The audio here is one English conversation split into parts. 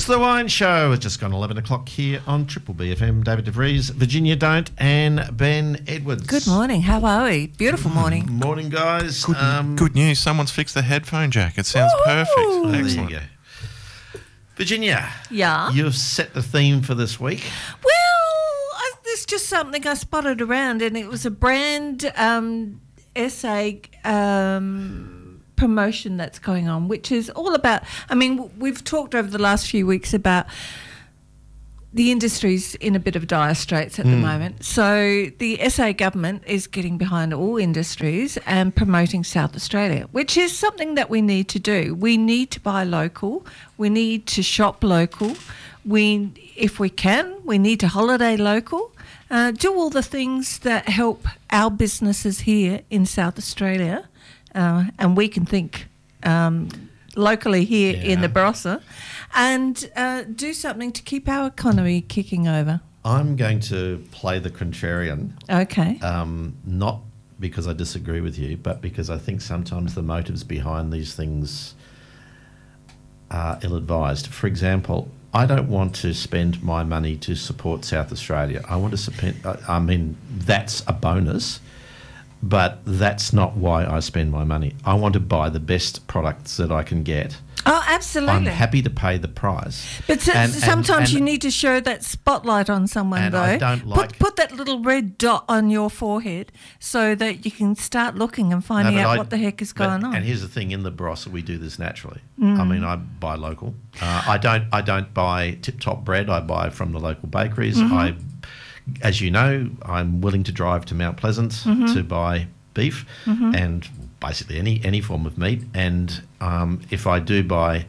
It's the Wine Show. It's just gone 11 o'clock here on Triple BFM. David DeVries, Virginia Don't, and Ben Edwards. Good morning. How are we? Beautiful morning. Morning, guys. Good news. Someone's fixed the headphone jack. It sounds perfect. There Excellent. you go. Virginia. Yeah? You've set the theme for this week. Well, there's just something I spotted around, and it was a brand essay promotion that's going on, which is all about, I mean, we've talked over the last few weeks about the industry's in a bit of dire straits at the moment. So the SA government is getting behind all industries and promoting South Australia, which is something that we need to do. We need to buy local. We need to shop local. If we can, we need to holiday local. Do all the things that help our businesses here in South Australia. And we can think locally here in the Barossa and do something to keep our economy kicking over. I'm going to play the contrarian. Okay. Not because I disagree with you, but because I think sometimes the motives behind these things are ill-advised. For example, I don't want to spend my money to support South Australia. I want to spend, I mean, that's a bonus. But that's not why I spend my money. I want to buy the best products that I can get. Oh, absolutely. I'm happy to pay the price. But sometimes you need to show that spotlight on someone, and though. I don't like... Put that little red dot on your forehead so that you can start looking and finding out what the heck is going on. And here's the thing, in the Barossa we do this naturally. I mean, I buy local. I don't buy tip-top bread. I buy from the local bakeries. As you know, I'm willing to drive to Mount Pleasant to buy beef and basically any form of meat. And if I do buy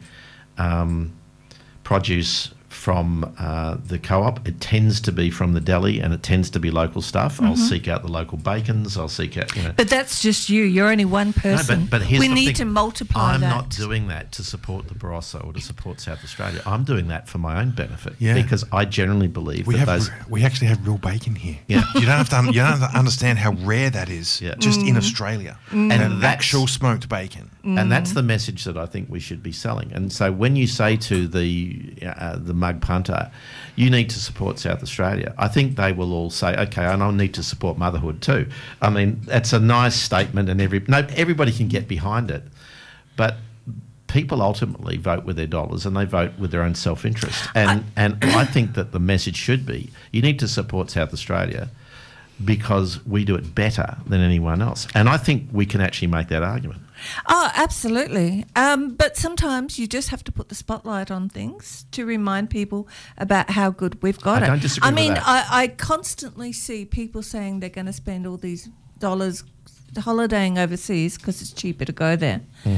produce from the co-op, it tends to be from the deli and it tends to be local stuff. I'll seek out the local bacons. I'll seek out, But that's just you. You're only one person. No, but here's we the need thing. to multiply that. I'm not doing that to support the Barossa or to support South Australia. I'm doing that for my own benefit because I generally believe we actually have real bacon here. Yeah. You don't have to understand how rare that is just in Australia. And that's actual smoked bacon. And that's the message that I think we should be selling. And so when you say to the mug punter, you need to support South Australia, I think they will all say, okay, and I'll need to support motherhood too. I mean, that's a nice statement and everybody can get behind it. But people ultimately vote with their dollars and they vote with their own self-interest. And I think that the message should be, you need to support South Australia because we do it better than anyone else. And I think we can actually make that argument. Oh, absolutely. But sometimes you just have to put the spotlight on things to remind people about how good we've got it. I don't disagree with that. I constantly see people saying they're going to spend all these dollars holidaying overseas because it's cheaper to go there.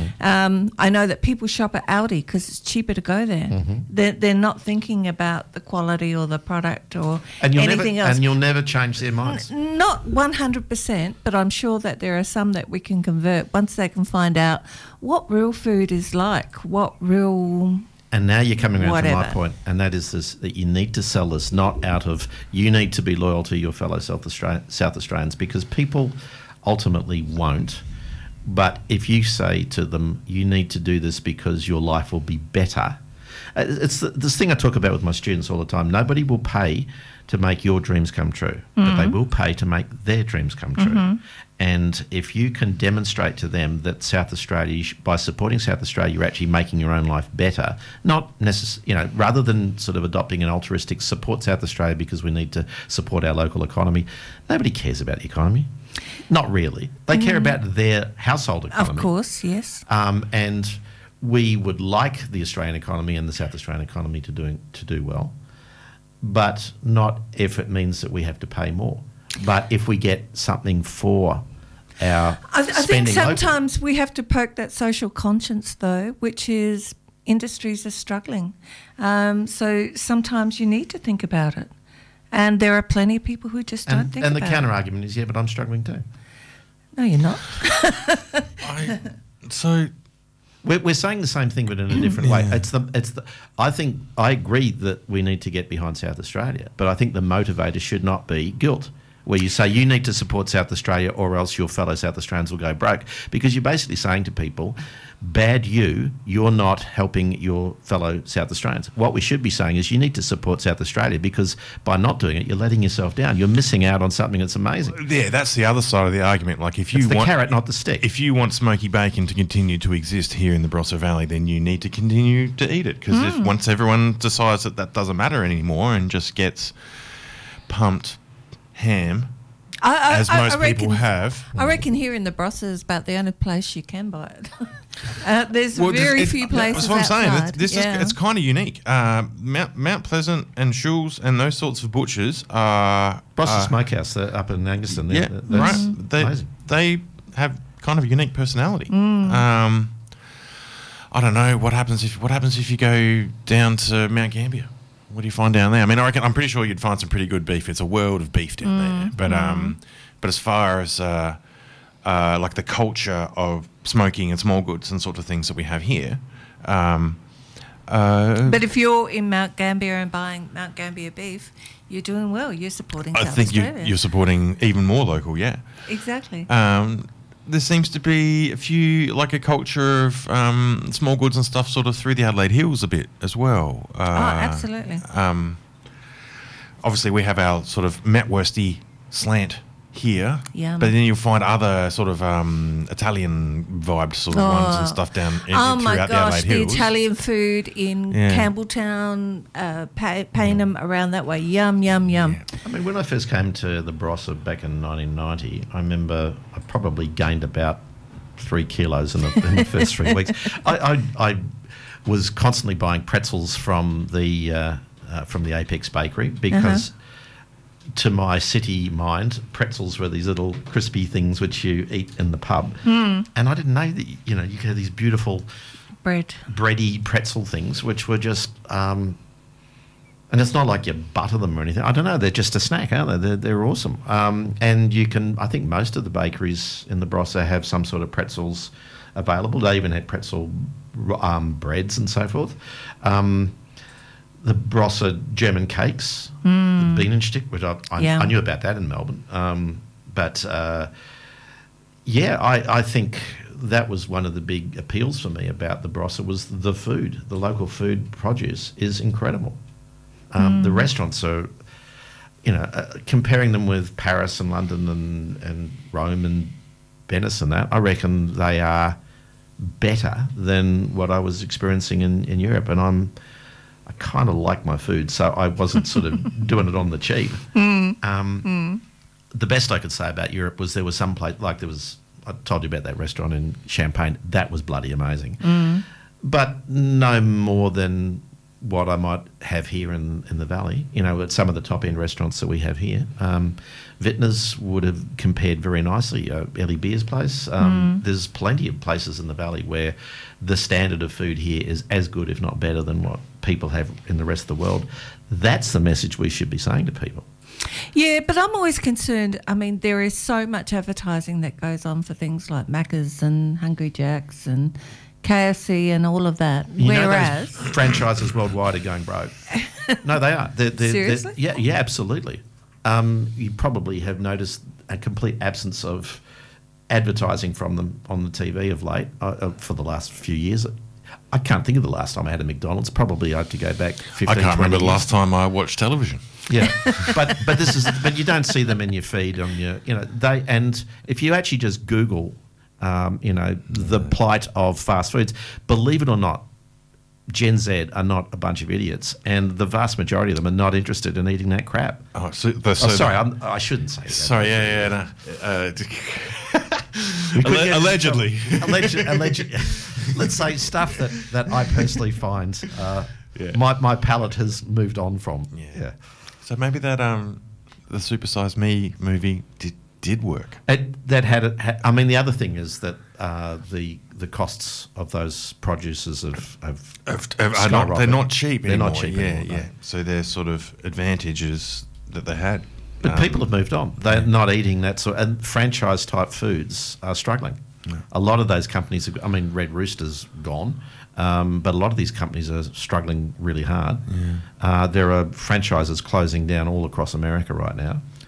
I know that people shop at Aldi because it's cheaper to go there. They're not thinking about the quality or the product or anything else. And you'll never change their minds. Not 100%, but I'm sure that there are some that we can convert once they can find out what real food is like, what real... And now you're coming around to my Whatever. point, and that is this, that you need to sell this not out of you need to be loyal to your fellow South Australians, because people ultimately won't. But if you say to them, you need to do this because your life will be better. It's this thing I talk about with my students all the time. Nobody will pay to make your dreams come true, but they will pay to make their dreams come true. And if you can demonstrate to them that South Australia, by supporting South Australia, you're actually making your own life better, not necessarily, rather than sort of adopting an altruistic support South Australia because we need to support our local economy. Nobody cares about the economy. Not really. They care about their household economy. Of course, yes. And we would like the Australian economy and the South Australian economy to do well, but not if it means that we have to pay more. But if we get something for our I think spending sometimes we have to poke that social conscience, though, which is industries are struggling. So sometimes you need to think about it. And there are plenty of people who just don't think about it. And the counter-argument is, but I'm struggling too. No, you're not. We're saying the same thing, but in a different way. I think I agree that we need to get behind South Australia, but I think the motivator should not be guilt. where you say you need to support South Australia or else your fellow South Australians will go broke, because you're basically saying to people, bad you're not helping your fellow South Australians. What we should be saying is you need to support South Australia, because by not doing it, you're letting yourself down. You're missing out on something that's amazing. Yeah, that's the other side of the argument. Like, if you it's the want carrot, not the stick. If you want smoky bacon to continue to exist here in the Barossa Valley, then you need to continue to eat it, because if once everyone decides that doesn't matter anymore and just gets pumped ham, as most people have. I reckon here in the Barossa is about the only place you can buy it. There's very few places. That's what I'm outside. saying. It's kind of unique. Mount Pleasant and Shules and those sorts of butchers are Barossa Smokehouse up in Angaston. Right. They have kind of a unique personality. I don't know what happens if you go down to Mount Gambier. What do you find down there? I mean, I'm pretty sure you'd find some pretty good beef. It's a world of beef down there. But as far as like the culture of smoking and small goods and sort of things that we have here. But if you're in Mount Gambier and buying Mount Gambier beef, you're doing well. You're supporting South Australia. I think you're supporting even more local, yeah. Exactly. There seems to be a culture of small goods and stuff sort of through the Adelaide Hills a bit as well. Absolutely. Obviously, we have our sort of Metworsty slant here, Yum. but then you'll find other sort of Italian vibed sort of ones and stuff down throughout the Adelaide Hills. The Italian food in Campbelltown, Payneham, around that way. Yum, yum, yum. Yeah. I mean, when I first came to the Barossa back in 1990, I remember I probably gained about 3 kilos in the first 3 weeks. I was constantly buying pretzels from the Apex Bakery, because to my city mind, pretzels were these little crispy things which you eat in the pub. And I didn't know that, you could have these beautiful bready pretzel things, which were just, and it's not like you butter them or anything. I don't know. They're just a snack, aren't they? They're awesome. And I think most of the bakeries in the Barossa have some sort of pretzels available. They even had pretzel breads and so forth. The Barossa German cakes, the Bienenstich, which I knew about that in Melbourne. I think that was one of the big appeals for me about the Barossa, was the food. The local food produce is incredible. The restaurants are, comparing them with Paris and London and Rome and Venice and that, I reckon they are better than what I was experiencing in Europe. And I kind of like my food, so I wasn't sort of doing it on the cheap. The best I could say about Europe was there was some place, I told you about that restaurant in Champagne, that was bloody amazing. But no more than what I might have here in the Valley, at some of the top-end restaurants that we have here. Vintners would have compared very nicely. Ellie Beer's place. There's plenty of places in the Valley where the standard of food here is as good, if not better, than what people have in the rest of the world. That's the message we should be saying to people. Yeah, but I'm always concerned. I mean, there is so much advertising that goes on for things like Macca's and Hungry Jack's and KFC and all of that. Whereas those franchises worldwide are going broke. No, they are. Seriously? Yeah, absolutely. You probably have noticed a complete absence of advertising from them on the TV of late for the last few years. I can't think of the last time I had a McDonald's. Probably I had to go back 15, 20 I can't remember years. the last time I watched television. Yeah, but you don't see them in your feed on your and if you actually just Google the plight of fast foods, believe it or not, Gen Z are not a bunch of idiots, and the vast majority of them are not interested in eating that crap. I shouldn't say that. Sorry, allegedly. Allegedly. Let's say stuff that I personally find my palate has moved on from. Yeah. So maybe that the Super Size Me movie did work. The other thing is that the costs of those producers have skyrocketed. They're not cheap anymore. They're not cheap anymore. Yeah. So their sort of advantages that they had. But people have moved on. They're not eating that sort, and franchise type foods are struggling. Yeah. A lot of those companies, Red Rooster's gone, but a lot of these companies are struggling really hard. Yeah. There are franchises closing down all across America right now.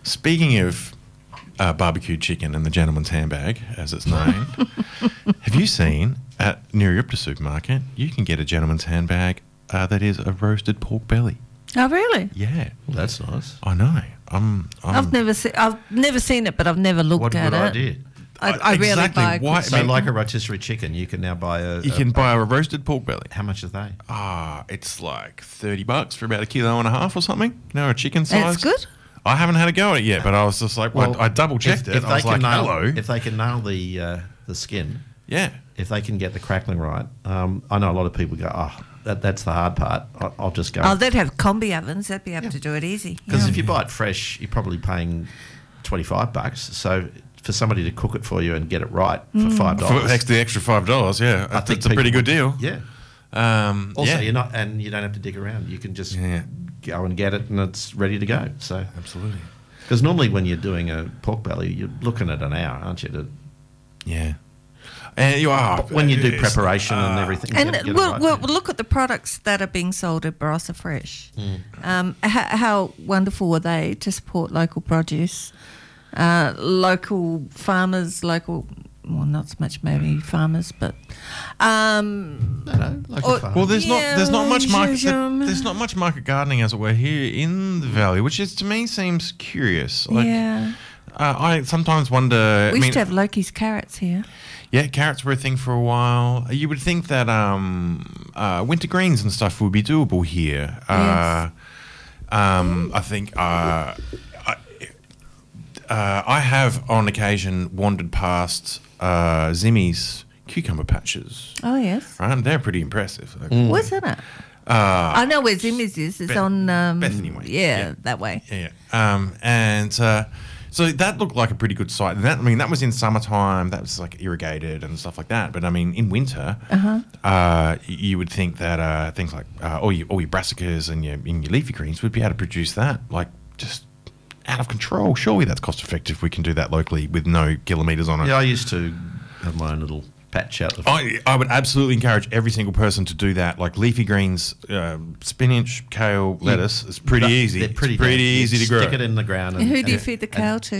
Speaking of barbecued chicken and the gentleman's handbag, as it's known, have you seen at Niriyupta supermarket, you can get a gentleman's handbag that is a roasted pork belly. Oh, really? Yeah. Well, that's nice. I know. I've never seen it, but I've never looked What a at good it. idea. I really Exactly. buy. Why- So, I mean- like a rotisserie chicken, you can now buy You can buy a roasted pork belly. How much are they? It's like $30 for about 1.5 kilos or something. You know, a chicken size. And it's good? I haven't had a go at it yet, but I was just like, I double checked it. If I was like, hello. If they can nail the skin, Yeah. if they can get the crackling right, I know a lot of people go, that's the hard part. I'll just go. Oh, they'd have combi ovens. They'd be able to do it easy. Because Yeah. if you buy it fresh, you're probably paying $25. So for somebody to cook it for you and get it right for $5, For the extra $5, yeah. I think That's a pretty people- good deal. Yeah. Also, yeah. you're not, and you don't have to dig around. You can just Yeah. go and get it, and it's ready to go. So, Absolutely. because normally when you're doing a pork belly, you're looking at an hour, aren't you? Yeah. And you are. When you do preparation and everything. And get it we'll right. look at the products that are being sold at Barossa Fresh. Mm. How wonderful are they to support local produce, local farmers, well, not so much maybe farmers, but No, like a farm. Well, there's not much market. Yeah. There's not much market gardening, as it were, here in the valley, which is to me seems curious. Like, yeah. I sometimes wonder. We used to have Loki's carrots here. Yeah, carrots were a thing for a while. You would think that winter greens and stuff would be doable here. Yes. I think I have on occasion wandered past Zimmy's cucumber patches. Oh, yes. Right, and they're pretty impressive. Like, Where's that at? I know where Zimmy's is. It's on... Bethany Way. Yeah, that way. Yeah. So that looked like a pretty good site. And that was in summertime. That was like irrigated and stuff like that. But I mean, in winter, you would think that things like all your brassicas and your leafy greens would be able to produce that like just out of control. Surely that's cost effective. We can do that locally with no kilometres on it. Yeah, I used to have my own little patch out. I would absolutely encourage every single person to do that. Like leafy greens, spinach, kale, lettuce. It's pretty easy. They're pretty easy to grow. Stick it in the ground. And, Who do you feed the kale to?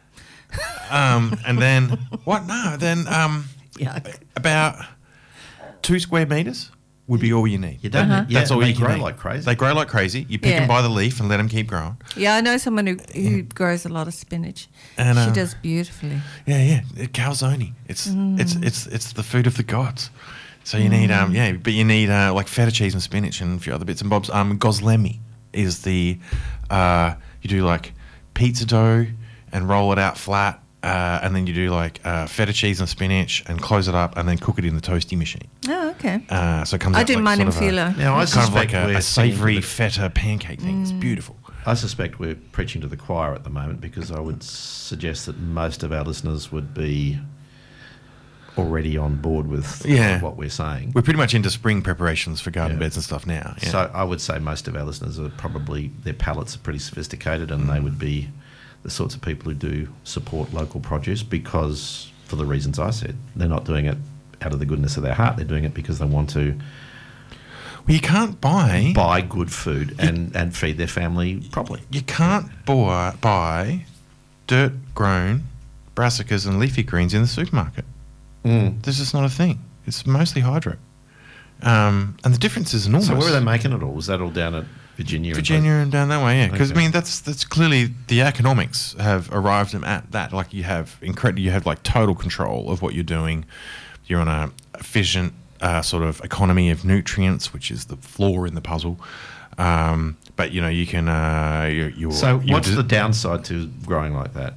And then what? No, then Yuck. about 2 square meters would be all you need. You don't. Yeah, That's all they you can grow need. like crazy. They grow like crazy. You pick Yeah. them by the leaf and let them keep growing. Yeah, I know someone who grows a lot of spinach. And, She does beautifully. Yeah. Calzone. It's the food of the gods. So you need but you need like feta cheese and spinach and a few other bits and bobs. Goslemi is the you do like pizza dough and roll it out flat. And then you do like feta cheese and spinach and close it up and then cook it in the toasty machine. Oh, okay. So it comes I out do like mine in sort of phyllo. Now, I kind of suspect like a we're savoury singing to feta pancake thing. It's beautiful. I suspect we're preaching to the choir at the moment because I would suggest that most of our listeners would be already on board with what we're saying. We're pretty much into spring preparations for garden Yeah. beds and stuff now. Yeah. So I would say most of our listeners are probably, their palates are pretty sophisticated and they would be the sorts of people who do support local produce because, for the reasons I said, they're not doing it out of the goodness of their heart. They're doing it because they want to Well, you can't buy good food and feed their family properly. You can't buy dirt-grown brassicas and leafy greens in the supermarket. This is not a thing. It's mostly hydro. And the difference is enormous. So where are they making it all? Was that all down at Virginia? And down that way, yeah. Because Okay. I mean, that's clearly the economics have arrived at that. Like you have like total control of what you're doing. You're on a efficient sort of economy of nutrients, which is the flaw in the puzzle. But you can. So what's the downside to growing like that?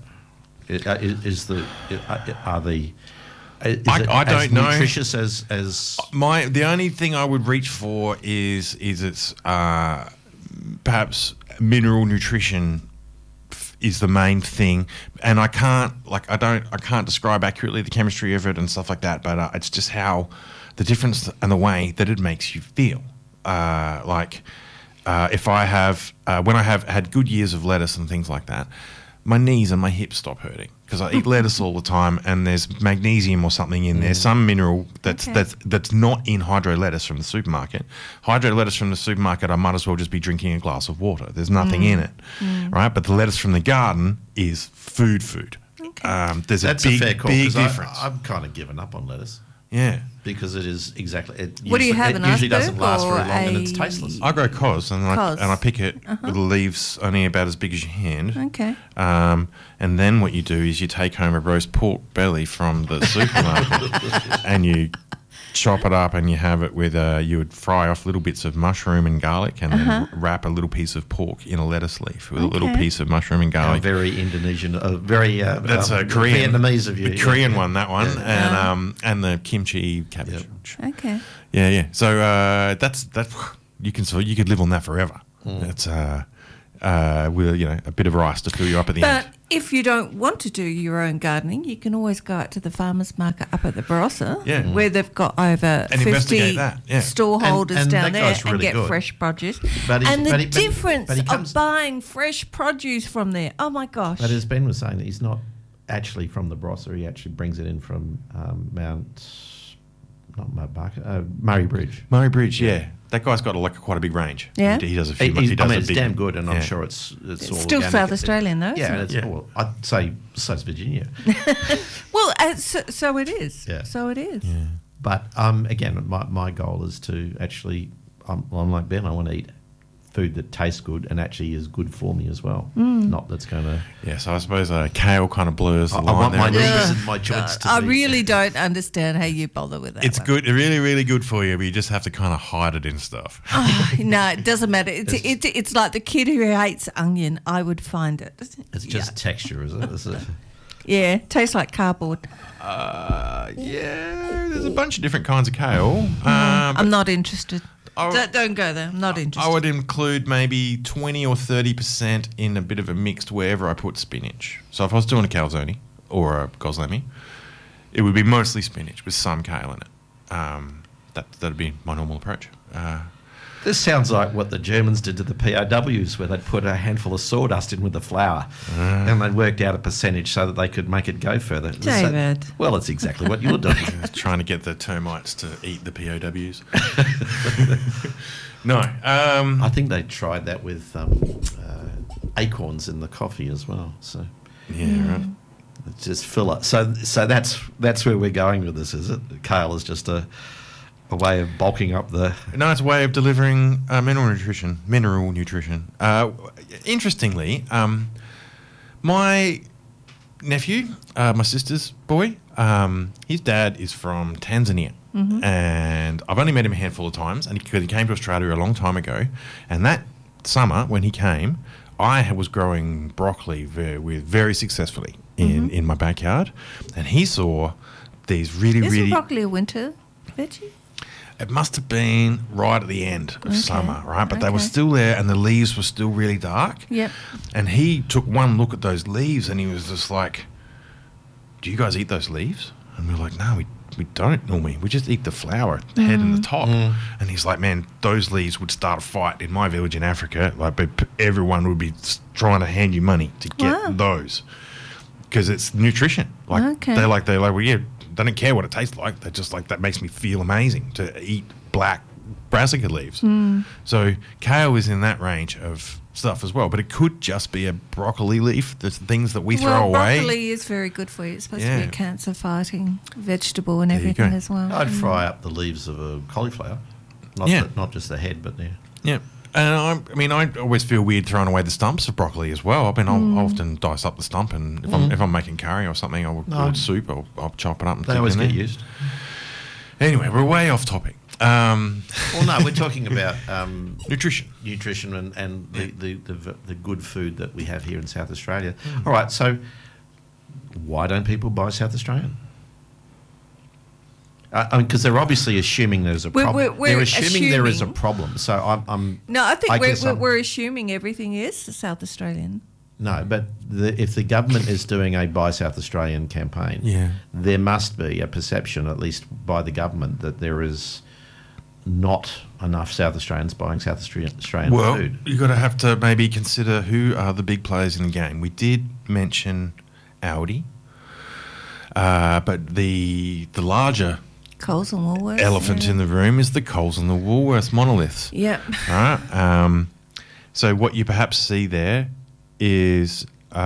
I don't know. Nutritious as the only thing I would reach for is its perhaps mineral nutrition is the main thing, and I can't describe accurately the chemistry of it and stuff like that, but it's just how the difference and the way that it makes you feel. If I have when I have had good years of lettuce and things like that, my knees and my hips stop hurting because I eat lettuce all the time, and there's magnesium or something in there, some mineral that's not in hydro lettuce from the supermarket. Hydro lettuce from the supermarket, I might as well just be drinking a glass of water. There's nothing in it, right? But the lettuce from the garden is food. Okay. There's That's a big difference. I've kind of given up on lettuce. Yeah. Because it is exactly. What do you have, It an usually iceberg doesn't last or very long, and it's a- tasteless. I grow cos, and I pick it with the leaves only about as big as your hand. Okay. And then what you do is you take home a roast pork belly from the supermarket and you chop it up and you have it with you would fry off little bits of mushroom and garlic and then wrap a little piece of pork in a lettuce leaf with a little piece of mushroom and garlic. Very Indonesian, very That's a Korean, Vietnamese of you. the Korean one, that one, and the kimchi cabbage. Okay. Yeah. So that's you could live on that forever. That's with a bit of rice to fill you up at the But end. if you don't want to do your own gardening, you can always go out to the farmers market up at the Barossa, where they've got over And 50 investigate that, yeah. store holders And down that there guy's and really get good. fresh produce. But And the he difference comes- of buying fresh produce from there, oh my gosh. But as Ben was saying, he's not actually from the Barossa. He actually brings it in from Murray Bridge. Murray Bridge, yeah. That guy's got quite a big range. Yeah. He does a few. He does it's a big, damn good, and I'm yeah. sure it's all still organic. South Australian though, Yeah, isn't and it's I'd say so's Virginia. Well, so it is. Yeah. So it is. Yeah. But again, my goal is to actually, I'm like Ben, I want to eat food that tastes good and actually is good for me as well. Not that's going to. Yeah, so I suppose kale kind of blurs the I line want my there. knees and my joints to I be. really don't understand how you bother with that. It's one. good, really, really good for you, but you just have to kind of hide it in stuff. No, it doesn't matter. It's like the kid who hates onion. I would find it. It's just texture, is it? Is it? Yeah, tastes like cardboard. Yeah, there's a bunch of different kinds of kale. I'm not interested. I- Don't go there. I'm not interested. I would include maybe 20 or 30% in a bit of a mixed wherever I put spinach. So if I was doing a calzone or a goslami, it would be mostly spinach with some kale in it. That'd be my normal approach. This sounds like what the Germans did to the POWs, where they'd put a handful of sawdust in with the flour, and they'd worked out a percentage so that they could make it go further. David. Well, it's exactly what you're doing. Trying to get the termites to eat the POWs. No. I think they tried that with acorns in the coffee as well. So Yeah, right. it's just filler. So that's where we're going with this, is it? Kale is just a way of bulking up the. No, it's a way of delivering mineral nutrition. Interestingly, my nephew, my sister's boy, his dad is from Tanzania. And I've only met him a handful of times, and because he came to Australia a long time ago. And that summer, when he came, I was growing broccoli very successfully in my backyard. And he saw these Isn't broccoli a winter veggie? It must have been right at the end of summer, right? But they were Okay. still there and the leaves were still really dark. Yep. And he took one look at those leaves and he was just like, do you guys eat those leaves? And we were like, no, we don't normally. We just eat the flower, the head and the top. And he's like, man, those leaves would start a fight in my village in Africa. Like, everyone would be trying to hand you money to get those. Because it's nutrition. Like, Okay. they're like, well, yeah, they don't care what it tastes like. They're just like, that makes me feel amazing to eat black brassica leaves. So kale is in that range of stuff as well, but it could just be a broccoli leaf. There's things that we throw away. Broccoli is very good for you. It's supposed to Yeah. be a cancer-fighting vegetable and you everything go. as well. I'd fry up the leaves of a cauliflower, not just the head, but the. Yeah. And I always feel weird throwing away the stumps of broccoli as well. I mean, I'll often dice up the stump, and if I'm making curry or something, or soup, I'll chop it up and They stick always it in get there. used. Anyway, we're way off topic. Well, no, we're talking about Nutrition. and the good food that we have here in South Australia. All right, so why don't people buy South Australian? Because they're obviously assuming there's a problem. we're They're assuming there is a assuming- problem. So I'm No, I think guess I'm- we're assuming everything is South Australian. No, but if the government is doing a Buy South Australian campaign, Yeah. there must be a perception, at least by the government, that there is not enough South Australians buying South Australian Well, food. you've got to have to maybe consider who are the big players in the game. We did mention Aldi But the larger Coles and Woolworths. elephant in the room is the Coles and the Woolworths monoliths. Yep. Right. So what you perhaps see there is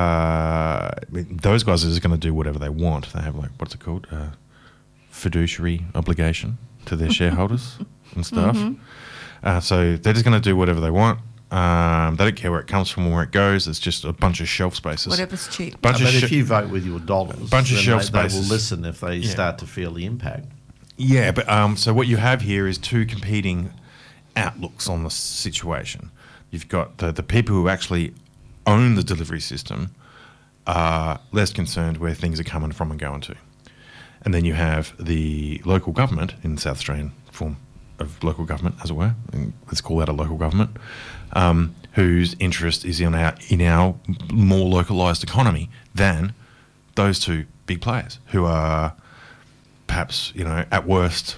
those guys are just going to do whatever they want. They have, like, what's it called? Fiduciary obligation to their shareholders and stuff. So they're just going to do whatever they want. They don't care where it comes from or where it goes. It's just a bunch of shelf spaces. Whatever's cheap. But if you vote with your dollars, bunch of then shelf they will spaces. listen if they start to feel the impact. Yeah, but so what you have here is two competing outlooks on the situation. You've got the people who actually own the delivery system are less concerned where things are coming from and going to. And then you have the local government in the South Australian form of local government, as it were, and let's call that a local government, whose interest is in our more localised economy than those two big players who are perhaps, at worst,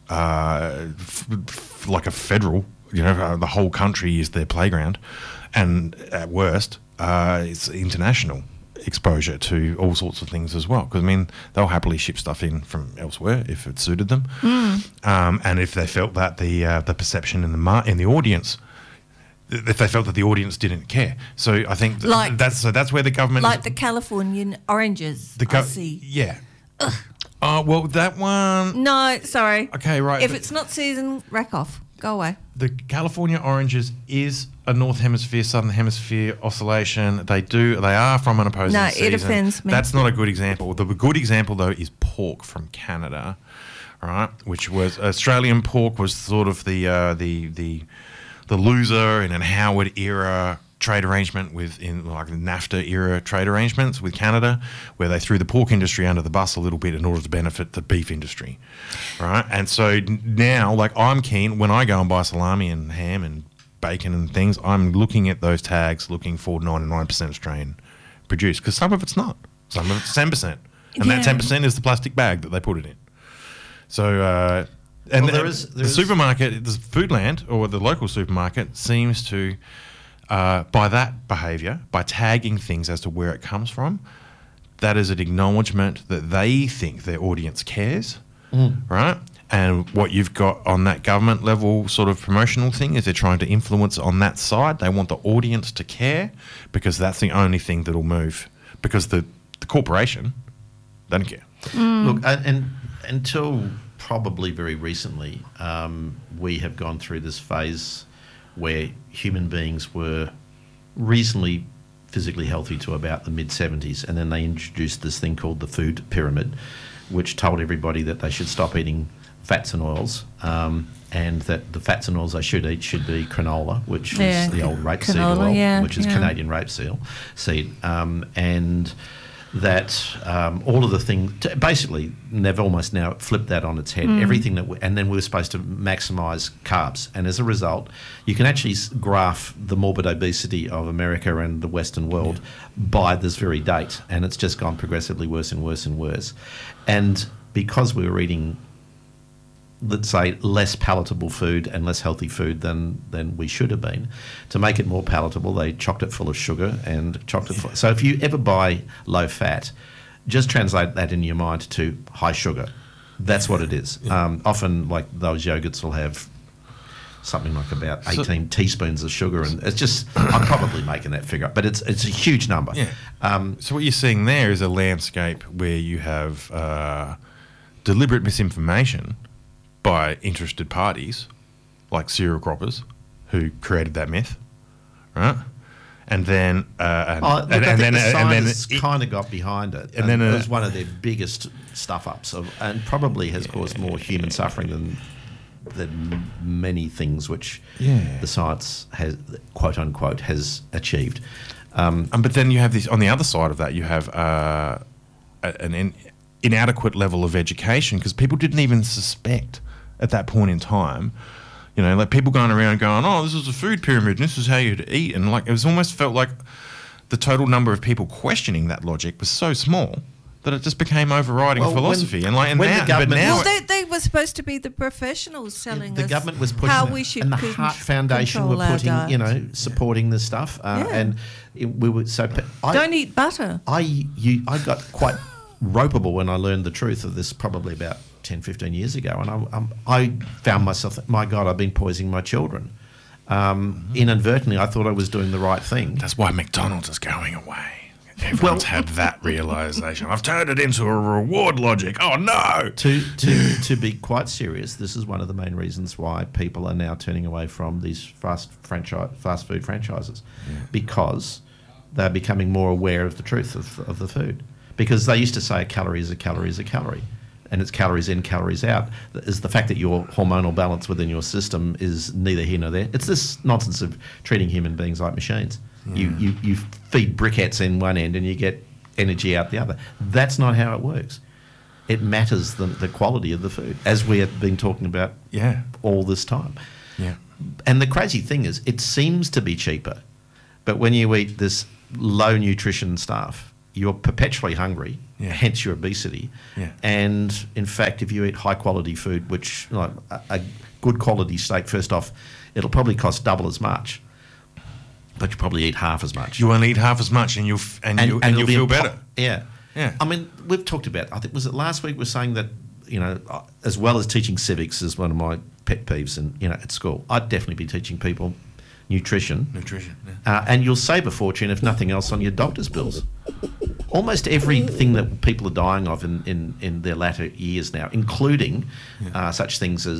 like a federal, the whole country is their playground, and at worst, it's international exposure to all sorts of things as well. Because, they'll happily ship stuff in from elsewhere if it suited them. And if they felt that the perception in the audience, if they felt that the audience didn't care. So I think that's where the government... Like the Californian oranges, I see. Yeah. Oh, well, that one... No, sorry. Okay, right. If it's not season, rack off. Go away. The California oranges is a North Hemisphere, Southern Hemisphere oscillation. They are from an opposing season. No, it offends me. That's not a good example. The good example, though, is pork from Canada, right? Which was... Australian pork was sort of the loser in an Howard era trade arrangement in like the NAFTA era trade arrangements with Canada, where they threw the pork industry under the bus a little bit in order to benefit the beef industry, right? And so now, like, I'm keen when I go and buy salami and ham and bacon and things, I'm looking at those tags, looking for 99% Australian produced, because some of it's not. Some of it's 10%, and that 10% is the plastic bag that they put it in. So. And Well, the supermarket, the Foodland or the local supermarket seems to, by that behaviour, by tagging things as to where it comes from, that is an acknowledgement that they think their audience cares, right? And what you've got on that government level sort of promotional thing is they're trying to influence on that side. They want the audience to care because that's the only thing that'll move, because the corporation doesn't care. Look, and until... probably very recently, we have gone through this phase where human beings were reasonably physically healthy to about the mid-70s, and then they introduced this thing called the food pyramid, which told everybody that they should stop eating fats and oils, and that the fats and oils they should eat should be canola, which is the old rapeseed oil, which is Canadian rapeseed seed, and that all of the things, basically, they've almost now flipped that on its head. Everything and then we were supposed to maximise carbs, and as a result, you can actually graph the morbid obesity of America and the Western world by this very date, and it's just gone progressively worse and worse and worse. And because we were eating, let's say, less palatable food and less healthy food than we should have been, to make it more palatable, they chocked it full of sugar and chocked it full. So if you ever buy low fat, just translate that in your mind to high sugar. That's what it is. Often, like, those yogurts will have something like about 18 teaspoons of sugar, and it's just, I'm probably making that figure up, but it's a huge number. So what you're seeing there is a landscape where you have deliberate misinformation by interested parties like cereal croppers who created that myth, right? And then scientists kind of got behind it, and then it was one of their biggest stuff ups, and probably has caused more human suffering than many things which the science has, quote unquote, has achieved. But then you have this on the other side of that. You have an inadequate level of education, because people didn't even suspect at that point in time, like people going around going, oh, this is a food pyramid and this is how you'd eat, and like it was almost felt like the total number of people questioning that logic was so small that it just became overriding philosophy. They were supposed to be the professionals telling us the government was pushing how we should, and the Heart Foundation were putting, supporting this stuff, and we were so. Don't eat butter. I got quite ropeable when I learned the truth of this probably about 10, 15 years ago. And I found myself, my God, I've been poisoning my children. Inadvertently, I thought I was doing the right thing. That's why McDonald's is going away. Everyone's had that realisation. I've turned it into a reward logic. Oh, no! To be quite serious, this is one of the main reasons why people are now turning away from these fast food franchises, because they're becoming more aware of the truth of the food. Because they used to say a calorie is a calorie is a calorie, and it's calories in, calories out. Is the fact that your hormonal balance within your system is neither here nor there. It's this nonsense of treating human beings like machines. You feed briquettes in one end and you get energy out the other. That's not how it works. It matters the quality of the food, as we have been talking about all this time. Yeah. And the crazy thing is, it seems to be cheaper, but when you eat this low nutrition stuff, you're perpetually hungry, hence your obesity. Yeah. And in fact, if you eat high quality food, which like a good quality steak, first off, it'll probably cost double as much, but you probably eat half as much. You only eat half as much, and you'll feel better. Yeah. I mean, we've talked about. I think was it last week we were saying that, you know, as well as teaching civics is one of my pet peeves, and at school, I'd definitely be teaching people nutrition. And you'll save a fortune, if nothing else, on your doctor's bills. Almost everything that people are dying of in their latter years now, including such things as